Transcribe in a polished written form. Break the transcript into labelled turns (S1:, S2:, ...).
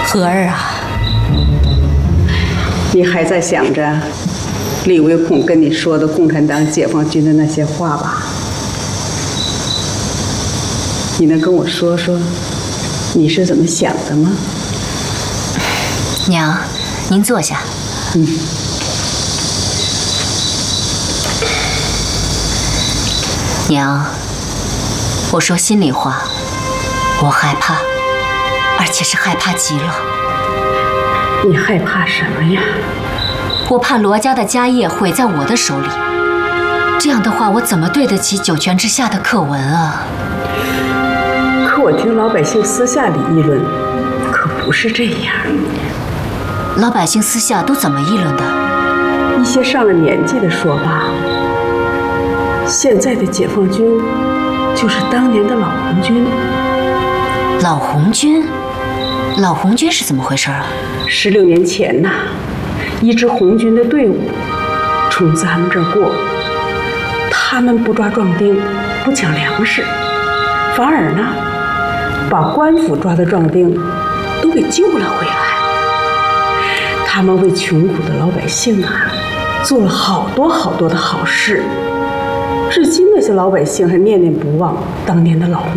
S1: 和儿啊，
S2: 你还在想着李维孔跟你说的共产党解放军的那些话吧？你能跟我说说你是怎么想的吗？
S1: 娘，您坐下。娘，我说心里话，我害怕，而且是害怕极了。
S2: 你害怕什么呀？
S1: 我怕罗家的家业毁在我的手里，这样的话，我怎么对得起九泉之下的课文啊？
S2: 可我听老百姓私下里议论，可不是这样。
S1: 老百姓私下都怎么议论的？
S2: 一些上了年纪的说吧，现在的解放军就是当年的老红军。
S1: 老红军？老红军是怎么回事啊
S2: ？16年前呐，一支红军的队伍从咱们这儿过，他们不抓壮丁，不抢粮食，反而呢，把官府抓的壮丁都给救了回来。他们为穷苦的老百姓啊，做了好多好多的好事，至今那些老百姓还念念不忘当年的老红